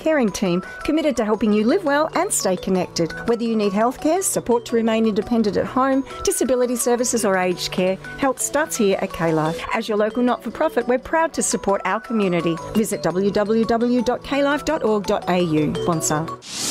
caring team committed to helping you live well and stay connected. Whether you need healthcare, support to remain independent at home, disability services or aged care, help starts here at K-Life. As your local not-for-profit, we're proud to support our community. Visit www.klife.org.au. Bonsall.